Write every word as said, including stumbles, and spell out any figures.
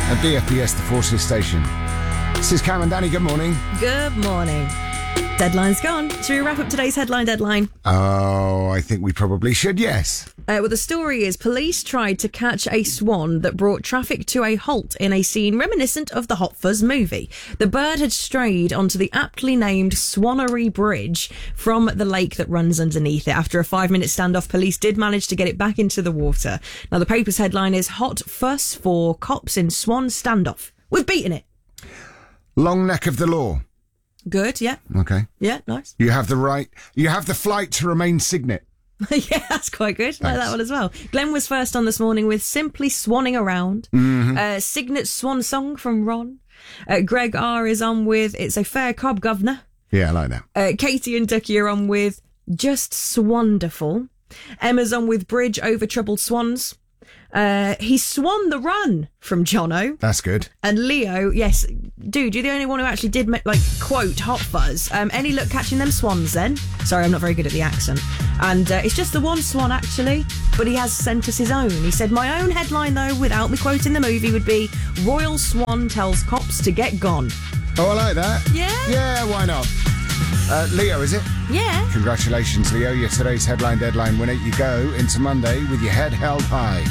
at D F B S, the Forces Station. This is Cam and Danny. Good morning. Good morning. Deadline's gone. Should we wrap up today's headline deadline? Oh, I think we probably should, yes. Uh, well, the story is police tried to catch a swan that brought traffic to a halt in a scene reminiscent of the Hot Fuzz movie. The bird had strayed onto the aptly named Swannery Bridge from the lake that runs underneath it. After a five-minute standoff, police did manage to get it back into the water. Now, the paper's headline is Hot Fuss for Cops in Swan Standoff. We've beaten it. Long neck of the law. Good, yeah. Okay. Yeah, nice. You have the right, you have the flight to remain signet. Yeah, that's quite good. Thanks. Like that one as well. Glenn was first on this morning with Simply Swanning Around. Mm-hmm. Uh, Signet Swan Song from Ron. Uh, Greg R is on with It's a Fair Cob Governor. Yeah, I like that. Uh, Katie and Ducky are on with Just Swanderful. Emma's on with Bridge Over Troubled Swans. Uh, he swan the run from Jono. That's good. And Leo, yes, dude, you're the only one who actually did, like, quote, Hot Fuzz. Um, any luck catching them swans then? Sorry, I'm not very good at the accent. And uh, it's just the one swan, actually, but he has sent us his own. He said, my own headline, though, without me quoting the movie, would be Royal Swan tells cops to get gone. Oh, I like that. Yeah? Yeah, why not? Uh, Leo, is it? Yeah. Congratulations, Leo. You're today's headline deadline winner. You go into Monday with your head held high.